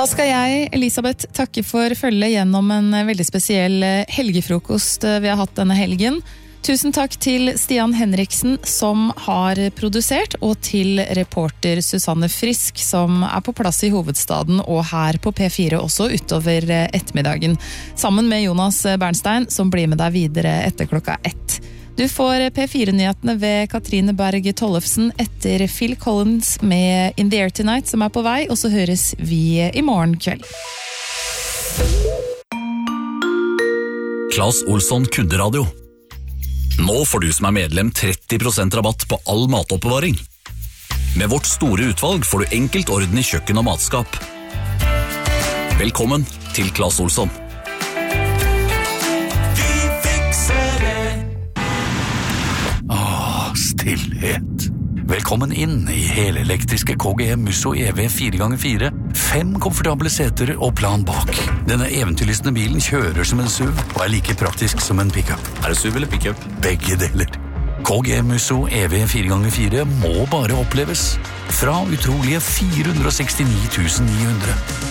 skal jeg, Elisabeth, takke for følge gjennom en veldig spesiell helgefrokost vi har hatt denne helgen. Tusen takk til Stian Henriksen som har produsert, og til reporter Susanne Frisk som på plass i hovedstaden og her på P4 også utover ettermiddagen. Sammen med Jonas Bernstein som blir med deg videre etter 1:00. Du får P4-nyhetene ved Katrine Berg Tollefsen etter Phil Collins med In the Air Tonight som på vei, og så høres vi i morgen kveld. Claes Olsson Kunderadio. Nå får du som medlem 30% rabatt på all matoppbevaring. Med vårt store utvalg får du enkelt orden i kjøkken og matskap. Velkommen til Claes Olsson. Stillhet. Velkommen inn i helelektriske KGM Musso EV 4x4. 5 komfortable seter og plan bak. Denne eventyrlystne bilen kjører som en SUV og like praktisk som en pickup. Det SUV eller pickup? Begge deler. KGM Musso EV 4x4 må bare oppleves. Fra utrolige 469 900.